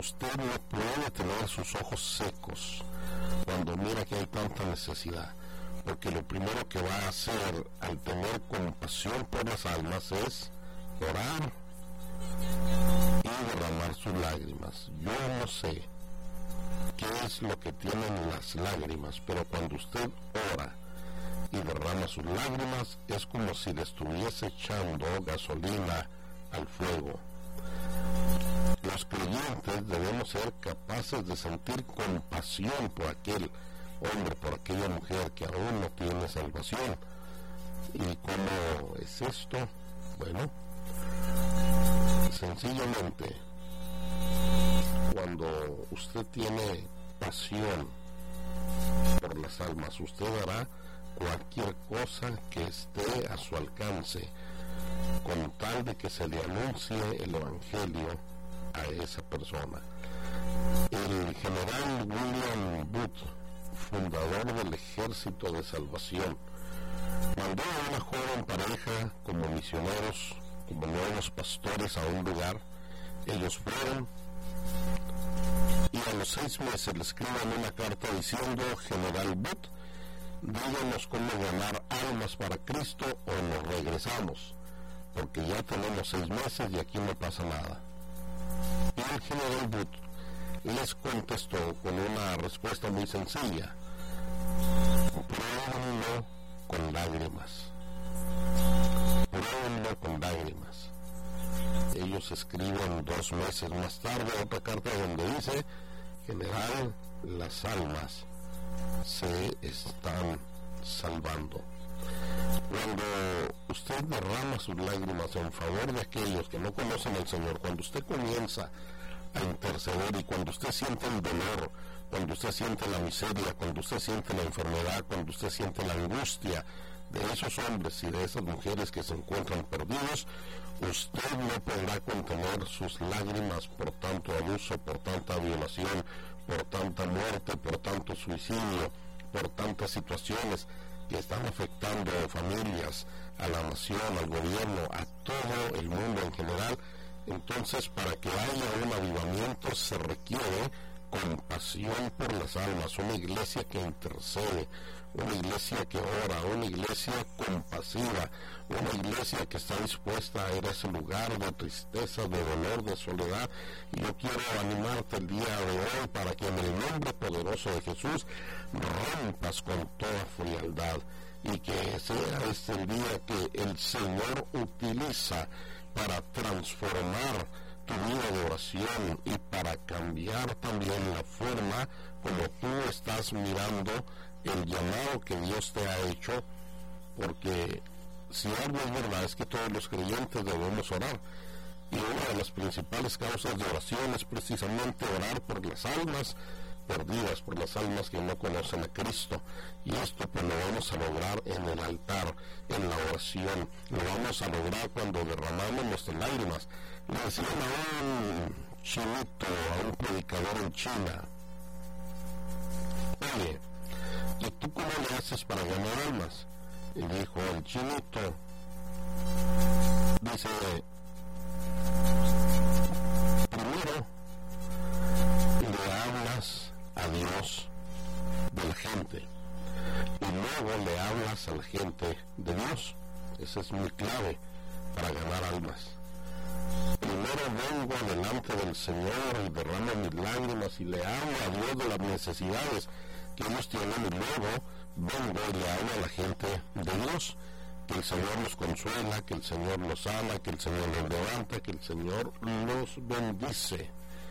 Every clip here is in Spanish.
usted no puede tener sus ojos secos cuando mira que hay tanta necesidad, porque lo primero que va a hacer al tener compasión por las almas es orar y derramar sus lágrimas. Yo no sé qué es lo que tienen las lágrimas, pero cuando usted ora y derrama sus lágrimas, es como si le estuviese echando gasolina al fuego. Los creyentes debemos ser capaces de sentir compasión por aquel hombre, por aquella mujer que aún no tiene salvación. ¿Y cómo es esto? Bueno, sencillamente, cuando usted tiene pasión por las almas, usted hará cualquier cosa que esté a su alcance con tal de que se le anuncie el evangelio a esa persona. El general William Booth, fundador del Ejército de Salvación, mandó a una joven pareja como misioneros, como nuevos pastores a un lugar. Ellos fueron y a los 6 meses le escriben una carta diciendo: General Booth, díganos cómo ganar almas para Cristo o nos regresamos, porque ya tenemos 6 meses y aquí no pasa nada. Y el general Booth les contestó con una respuesta muy sencilla: pruébenlo con lágrimas. Pruébenlo con lágrimas. Ellos escriben 2 meses más tarde otra carta donde dice: General, las almas se están salvando. Cuando usted derrama sus lágrimas en favor de aquellos que no conocen al Señor, cuando usted comienza a interceder y cuando usted siente el dolor, cuando usted siente la miseria, cuando usted siente la enfermedad, cuando usted siente la angustia de esos hombres y de esas mujeres que se encuentran perdidos, usted no podrá contener sus lágrimas por tanto abuso, por tanta violación, por tanta muerte, por tanto suicidio, por tantas situaciones que están afectando a familias, a la nación, al gobierno, a todo el mundo en general. Entonces, para que haya un avivamiento se requiere compasión por las almas, una iglesia que intercede, una iglesia que ora, una iglesia compasiva, una iglesia que está dispuesta a ir a ese lugar de tristeza, de dolor, de soledad. Y yo quiero animarte el día de hoy para que en el nombre poderoso de Jesús rompas con toda frialdad y que sea este el día que el Señor utiliza para transformar tu vida de oración y para cambiar también la forma como tú estás mirando el llamado que Dios te ha hecho, porque si algo es verdad es que todos los creyentes debemos orar, y una de las principales causas de oración es precisamente orar por las almas perdidas, por las almas que no conocen a Cristo. Y esto pues lo vamos a lograr en el altar, en la oración, lo vamos a lograr cuando derramamos nuestras lágrimas. Le decían a un chinito, a un predicador en China: oye, ¿y tú cómo le haces para ganar almas? Y dijo el chinito, dice: primero le hablas a Dios de la gente y luego le hablas a la gente de Dios. Esa es muy clave para ganar almas. Primero vengo delante del Señor y derramo mis lágrimas y le hablo a Dios de las necesidades que ellos tienen, y luego vengo y le hablo a la gente de Dios, que el Señor los consuela, que el Señor los sana, que el Señor los levanta, que el Señor los bendice,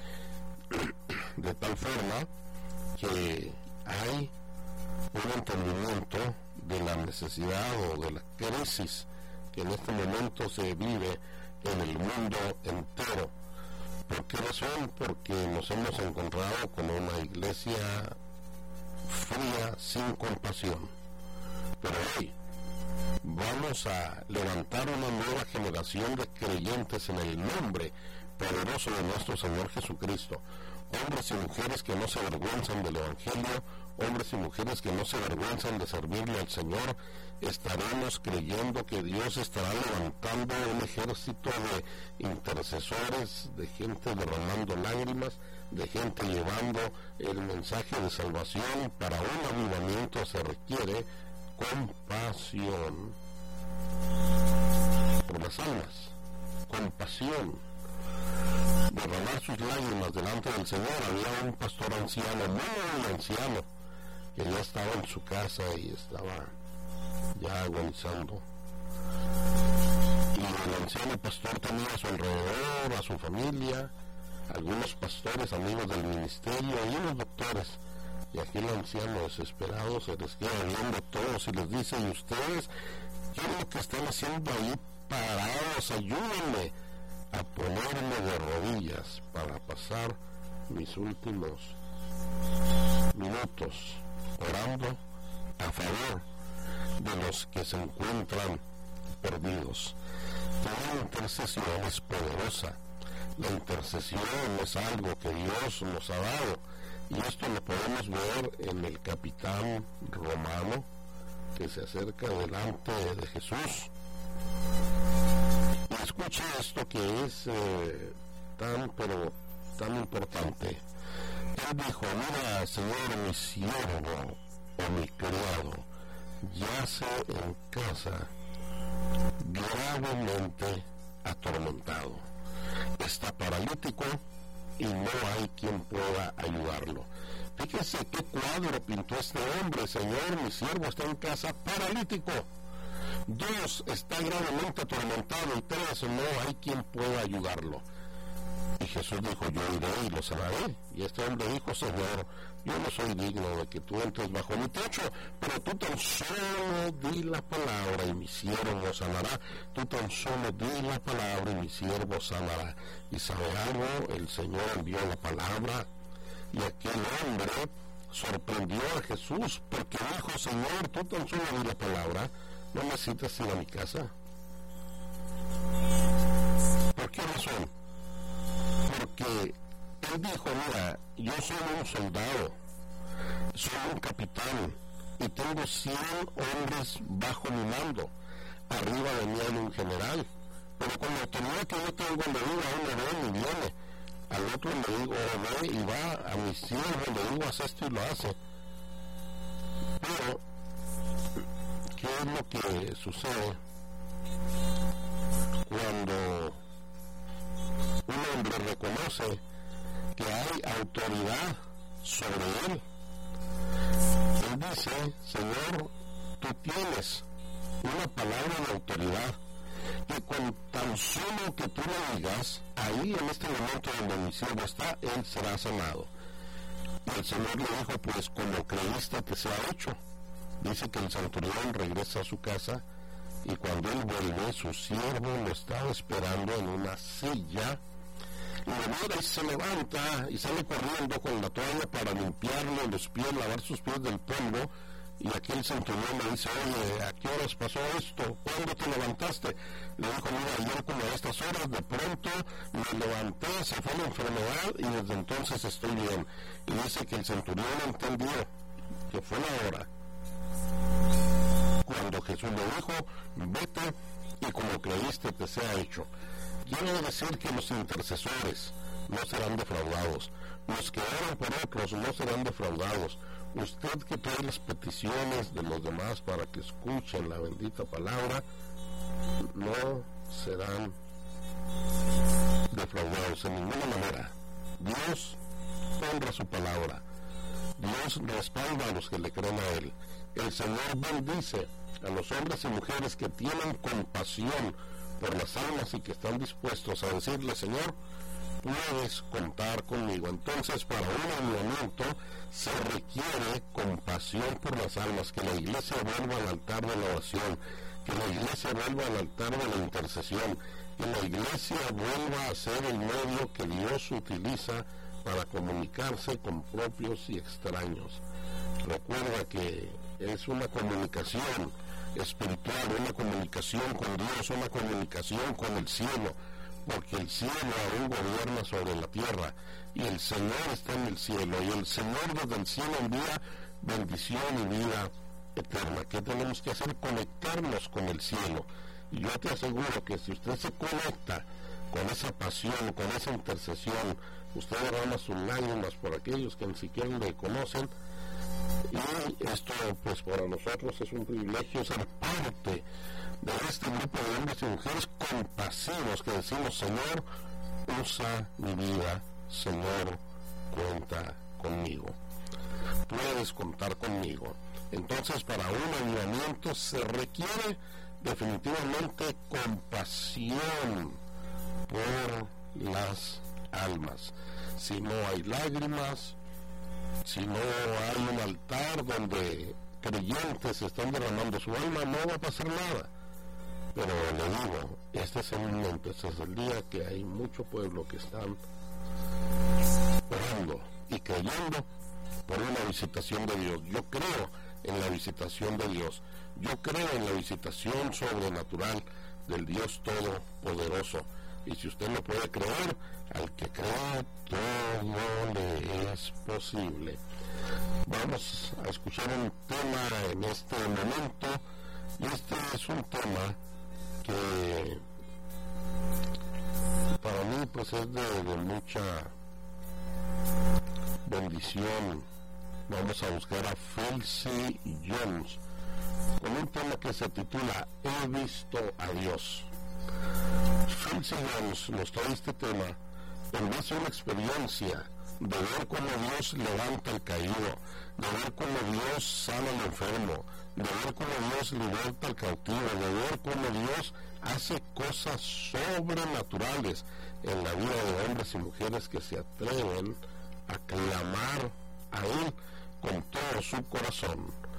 de tal forma que hay un entendimiento de la necesidad o de la crisis que en este momento se vive en el mundo entero. ¿Por qué razón? Porque nos hemos encontrado con una iglesia fría, sin compasión. Pero hoy vamos a levantar una nueva generación de creyentes en el nombre poderoso de nuestro Señor Jesucristo. hombres y mujeres que no se avergüenzan del Evangelio, hombres y mujeres que no se avergüenzan de servirle al Señor, estaremos creyendo que Dios estará levantando un ejército de intercesores, de gente derramando lágrimas, de gente llevando el mensaje de salvación. Para un avivamiento se requiere compasión por las almas, compasión, derramar sus lágrimas delante del Señor. Había un pastor anciano, muy anciano, que ya estaba en su casa y estaba ya agonizando, y el anciano pastor tenía a su alrededor a su familia, algunos pastores amigos del ministerio y unos doctores, y aquel anciano desesperado se les queda viendo a todos y les dice: ¿y ustedes qué es lo que están haciendo ahí parados? Ayúdenme a ponerme de rodillas para pasar mis últimos minutos orando a favor de los que se encuentran perdidos. La intercesión es poderosa. La intercesión es algo que Dios nos ha dado, y esto lo podemos ver en el capitán romano que se acerca delante de Jesús. Y escucha esto que es tan importante. Él dijo: mira, Señor, mi siervo o mi criado yace en casa gravemente atormentado, está paralítico y no hay quien pueda ayudarlo. Fíjese qué cuadro pintó este hombre: Señor, mi siervo está en casa paralítico. 2, está gravemente atormentado, y 3, no hay quien pueda ayudarlo. Y Jesús dijo: yo iré y lo sanaré. Y este hombre dijo: Señor, yo no soy digno de que tú entres bajo mi techo, pero tú tan solo di la palabra y mi siervo sanará. Tú tan solo di la palabra y mi siervo sanará. Y sabe algo, el Señor envió la palabra, y aquel hombre sorprendió a Jesús porque dijo: Señor, tú tan solo di la palabra, no necesitas ir a mi casa. ¿Por qué razón? Porque él dijo: mira, yo soy un soldado, soy un capitán y tengo 100 hombres bajo mi mando. Arriba de mí hay un general, pero con la autoridad que yo tengo le digo a uno: ven y viene, al otro le digo: ve y va, a mi siervo le digo: haz esto y lo hace. Pero ¿qué es lo que sucede cuando un hombre reconoce que hay autoridad sobre él? Él dice: Señor, tú tienes una palabra de autoridad, que con tan solo que tú le digas, ahí en este momento donde mi siervo está, él será sanado. Y el Señor le dijo: pues como creíste te sea hecho. Dice que el centurión regresa a su casa, y cuando él vuelve, su siervo lo estaba esperando en una silla, y lo mira y se levanta y sale corriendo con la toalla para limpiarle los pies, lavar sus pies del polvo. Y aquel centurión le dice: oye, ¿a qué horas pasó esto? ¿Cuándo te levantaste? Le dijo: mira, ayer como a estas horas de pronto me levanté, se fue la enfermedad y desde entonces estoy bien. Y dice que el centurión entendió que fue la hora cuando Jesús le dijo: vete y como creíste te sea hecho. Quiero decir que los intercesores no serán defraudados, los que oran por otros no serán defraudados. Usted que trae las peticiones de los demás para que escuchen la bendita palabra, no serán defraudados en ninguna manera. Dios honra su palabra, Dios respalda a los que le creen a Él. El Señor bendice a los hombres y mujeres que tienen compasión por las almas y que están dispuestos a decirle: Señor, puedes contar conmigo. Entonces, para un avivamiento se requiere compasión por las almas, que la iglesia vuelva al altar de la oración, que la iglesia vuelva al altar de la intercesión, que la iglesia vuelva a ser el medio que Dios utiliza para comunicarse con propios y extraños. Recuerda que es una comunicación espiritual, una comunicación con Dios, una comunicación con el cielo, porque el cielo aún gobierna sobre la tierra, y el Señor está en el cielo, y el Señor desde el cielo envía bendición y vida eterna. ¿Qué tenemos que hacer? Conectarnos con el cielo. Y yo te aseguro que si usted se conecta con esa pasión, con esa intercesión, usted derrama sus lágrimas por aquellos que ni siquiera le conocen, y esto pues para nosotros es un privilegio ser parte de este grupo de hombres y mujeres compasivos que decimos: Señor, usa mi vida, Señor, cuenta conmigo. Puedes contar conmigo. Entonces, para un avivamiento se requiere definitivamente compasión por las almas. Si no hay lágrimas, si no hay un altar donde creyentes están derramando su alma, no va a pasar nada. Pero le digo, este es el momento, este es el día que hay mucho pueblo que están orando y creyendo por una visitación de Dios. Yo creo en la visitación de Dios. Yo creo en la visitación sobrenatural del Dios Todopoderoso. Y si usted no puede creer, al que crea todo le es posible. Vamos a escuchar un tema en este momento, y este es un tema que para mí pues es de mucha bendición. Vamos a buscar a Felcy Jones con un tema que se titula He visto a Dios. Felcy Jones nos trae este tema en base a una experiencia de ver cómo Dios levanta al caído, de ver cómo Dios sana al enfermo, de ver cómo Dios liberta al cautivo, de ver cómo Dios hace cosas sobrenaturales en la vida de hombres y mujeres que se atreven a clamar a Él con todo su corazón.